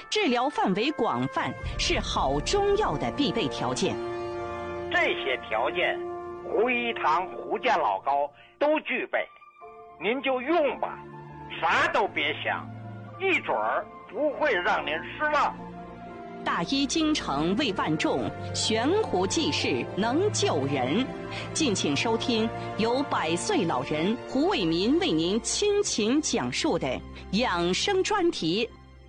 治疗范围广泛，是好中药的必备条件。 这些条件，胡一堂、胡家老高都具备，您就用吧，啥都别想，一准儿不会让您失望。 大医精诚为万众，悬壶济世能救人。敬请收听由100岁老人胡伟民为您倾情讲述的养生专题。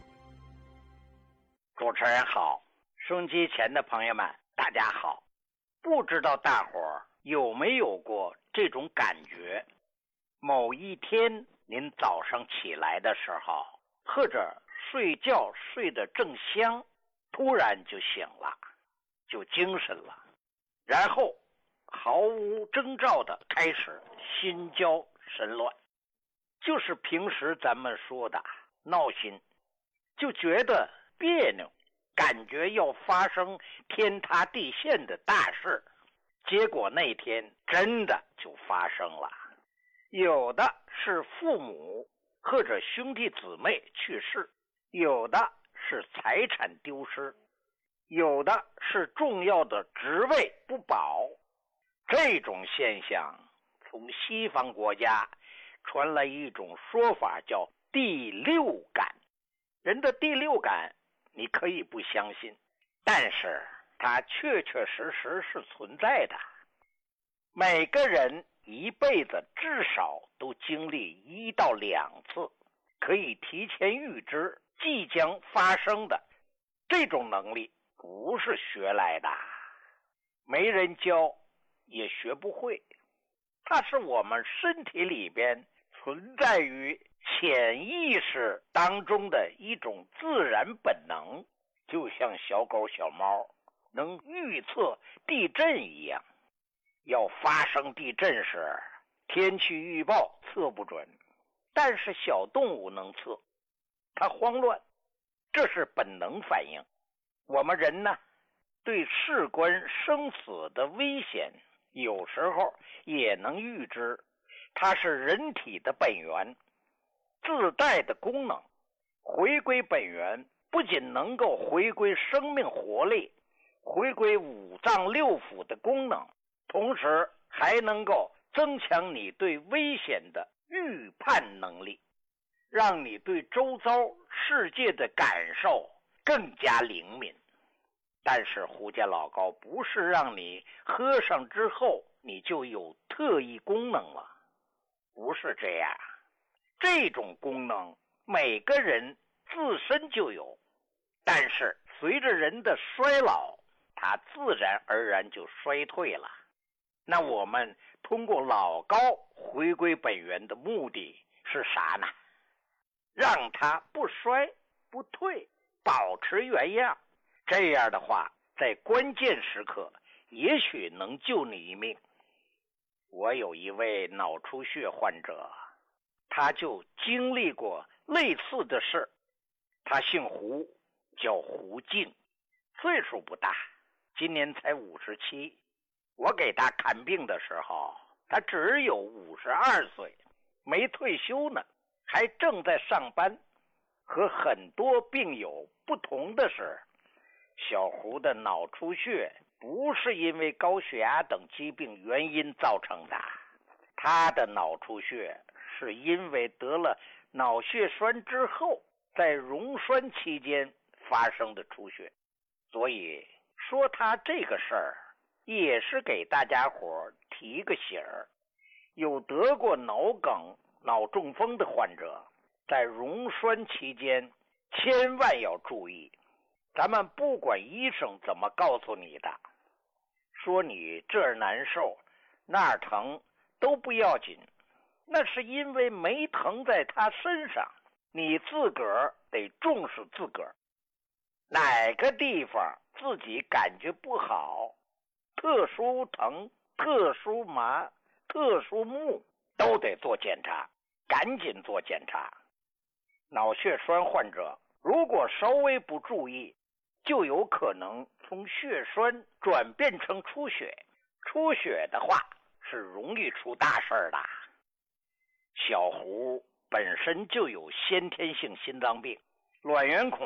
主持人好，收音机前的朋友们大家好。不知道大伙儿有没有过这种感觉，某一天您早上起来的时候，或者睡觉睡得正香，突然就醒了，就精神了，然后毫无征兆的开始心焦神乱，就是平时咱们说的闹心，就觉得别扭，感觉要发生天塌地陷的大事，结果那天真的就发生了。有的是父母或者兄弟姊妹去世，有的是财产丢失，有的是重要的职位不保。这种现象从西方国家传来一种说法，叫第六感。人的第六感你可以不相信，但是它确确实实是存在的。每个人一辈子至少都经历1到2次可以提前预知即将发生的，这种能力不是学来的，没人教也学不会，它是我们身体里边存在于潜意识当中的一种自然本能，就像小狗小猫能预测地震一样。要发生地震时，天气预报测不准，但是小动物能测，它慌乱，这是本能反应。我们人呢，对事关生死的危险有时候也能预知，它是人体的本源自带的功能。回归本源不仅能够回归生命活力，回归5脏6腑的功能，同时还能够增强你对危险的预判能力，让你对周遭世界的感受更加灵敏。但是胡家老高不是让你喝上之后你就有特异功能了，不是这样。这种功能每个人自身就有，但是随着人的衰老，它自然而然就衰退了。那我们通过老高回归本源的目的是啥呢？让它不衰不退，保持原样。这样的话，在关键时刻也许能救你一命。我有一位脑出血患者，他就经历过类似的事。他姓胡，叫胡静，岁数不大，今年才57。我给他看病的时候，他只有52岁，没退休呢，还正在上班。和很多病友不同的是，小胡的脑出血不是因为高血压等疾病原因造成的，他的脑出血是因为得了脑血栓之后，在溶栓期间发生的出血。所以说他这个事儿也是给大家伙提个醒儿，有得过脑梗、脑中风的患者，在溶栓期间千万要注意。咱们不管医生怎么告诉你的，说你这儿难受那儿疼都不要紧，那是因为没疼在他身上，你自个儿得重视自个儿。哪个地方自己感觉不好，特殊疼、特殊麻、特殊木，都得做检查，赶紧做检查。脑血栓患者如果稍微不注意，就有可能从血栓转变成出血，出血的话是容易出大事的。小胡本身就有先天性心脏病，卵圆孔